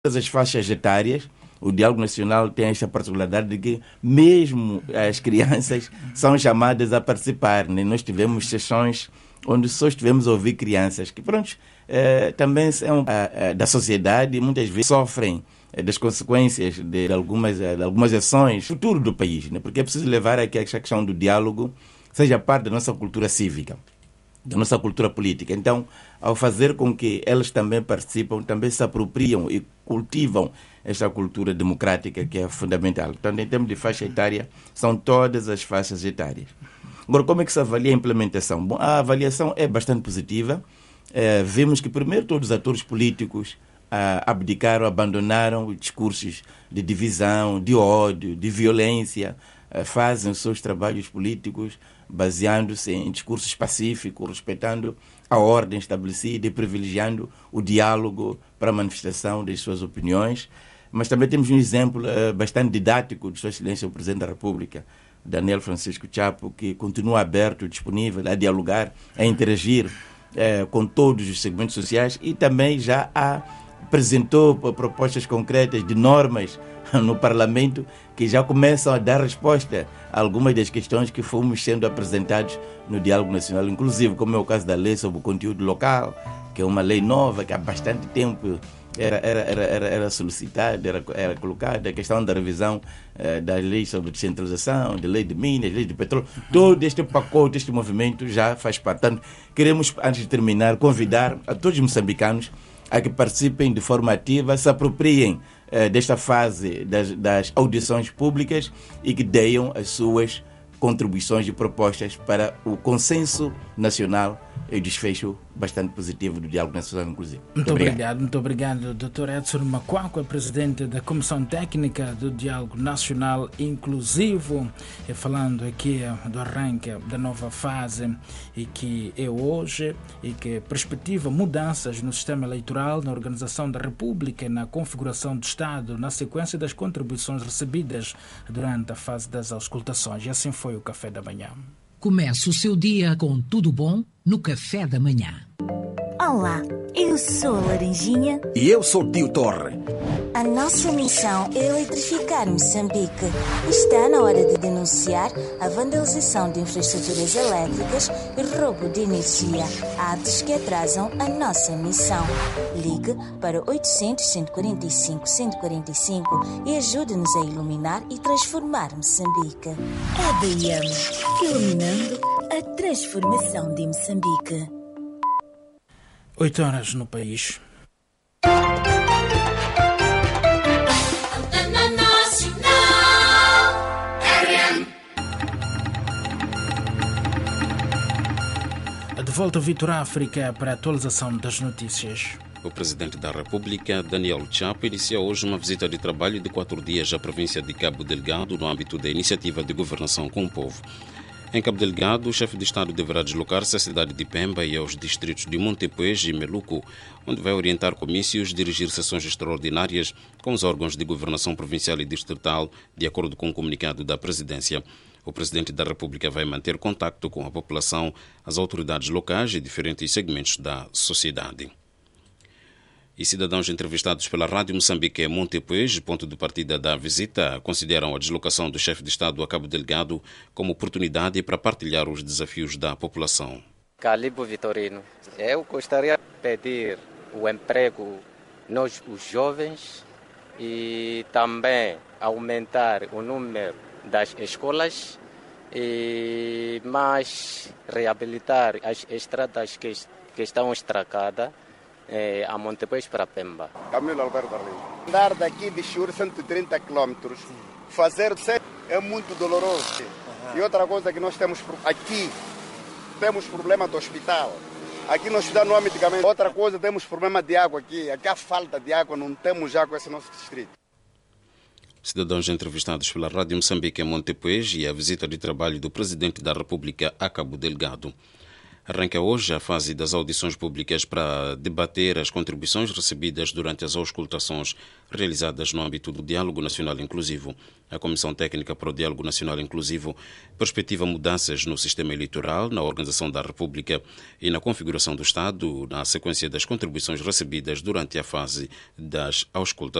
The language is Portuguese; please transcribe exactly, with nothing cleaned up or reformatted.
todas as faixas etárias. O Diálogo Nacional tem esta particularidade de que mesmo as crianças são chamadas a participar, né? Nós tivemos sessões onde só estivemos a ouvir crianças que, pronto, eh, também são eh, da sociedade e muitas vezes sofrem eh, das consequências de, de, algumas, eh, de algumas ações futuro do país, né? Porque é preciso levar aqui a questão do diálogo seja parte da nossa cultura cívica, da nossa cultura política. Então, ao fazer com que elas também participam, também se apropriam e cultivam esta cultura democrática que é fundamental. Então, em termos de faixa etária, são todas as faixas etárias. Agora, como é que se avalia a implementação? Bom, a avaliação é bastante positiva. É, vemos que, primeiro, todos os atores políticos ah, abdicaram, abandonaram discursos de divisão, de ódio, de violência, ah, fazem os seus trabalhos políticos baseando-se em discursos pacíficos, respeitando a ordem estabelecida e privilegiando o diálogo para a manifestação das suas opiniões. Mas também temos um exemplo uh, bastante didático de Sua Excelência o Presidente da República, Daniel Francisco Chapo, que continua aberto, disponível a dialogar, a interagir uh, com todos os segmentos sociais e também já há, apresentou propostas concretas de normas no Parlamento que já começam a dar resposta a algumas das questões que fomos sendo apresentados no Diálogo Nacional, inclusive como é o caso da lei sobre o conteúdo local, que é uma lei nova que há bastante tempo era, era, era, era, era solicitada, era, era colocada, a questão da revisão eh, das leis sobre descentralização, da lei de minas, lei de petróleo, todo este pacote, este movimento já faz parte. Portanto, queremos, antes de terminar, convidar a todos os moçambicanos a que participem de forma ativa, se apropriem eh, desta fase das, das audições públicas e que deem as suas contribuições e propostas para o consenso nacional e o desfecho bastante positivo do Diálogo Nacional, inclusive. Muito, muito obrigado. obrigado, muito obrigado, doutor Edson Macuaco, presidente da Comissão Técnica do Diálogo Nacional Inclusivo, e falando aqui do arranque da nova fase e que é hoje e que perspectiva mudanças no sistema eleitoral, na organização da República e na configuração do Estado, na sequência das contribuições recebidas durante a fase das auscultações. E assim foi o Café da Manhã. Comece o seu dia com tudo bom no Café da Manhã. Olá, eu sou a Laranjinha. E eu sou o Tio Torre. A nossa missão é eletrificar Moçambique. Está na hora de denunciar a vandalização de infraestruturas elétricas e roubo de energia, atos que atrasam a nossa missão. Ligue para oitocentos, cento e quarenta e cinco, cento e quarenta e cinco e ajude-nos a iluminar e transformar Moçambique. É B M, iluminando a transformação de Moçambique. Oito horas no país. De volta ao Vitor África para a atualização das notícias. O Presidente da República, Daniel Chapo, inicia hoje uma visita de trabalho de quatro dias à província de Cabo Delgado no âmbito da Iniciativa de Governação com o Povo. Em Cabo Delgado, o chefe de Estado deverá deslocar-se à cidade de Pemba e aos distritos de Montepuez e Meluco, onde vai orientar comícios, dirigir sessões extraordinárias com os órgãos de governação provincial e distrital, de acordo com o comunicado da Presidência. O Presidente da República vai manter contacto com a população, as autoridades locais e diferentes segmentos da sociedade. E cidadãos entrevistados pela Rádio Moçambique em Montepuez, ponto de partida da visita, consideram a deslocação do chefe de Estado a Cabo Delgado como oportunidade para partilhar os desafios da população. Calibo Vitorino, eu gostaria de pedir o emprego nos os jovens e também aumentar o número das escolas e mais reabilitar as estradas que, que estão estragadas eh, a Montepuez para Pemba. Camilo Alberto Arlindo. Andar daqui de Chur cento e trinta quilômetros, fazer é muito doloroso. Uhum. E outra coisa que nós temos aqui, temos problema do hospital. Aqui no hospital não há medicamento. Outra coisa, temos problema de água aqui. Aqui há falta de água, não temos já com esse nosso distrito. Cidadãos entrevistados pela Rádio Moçambique em Montepuez e a visita de trabalho do Presidente da República a Cabo Delgado. Arranca hoje a fase das audições públicas para debater as contribuições recebidas durante as auscultações realizadas no âmbito do Diálogo Nacional Inclusivo. A Comissão Técnica para o Diálogo Nacional Inclusivo perspectiva mudanças no sistema eleitoral, na organização da República e na configuração do Estado, na sequência das contribuições recebidas durante a fase das auscultações.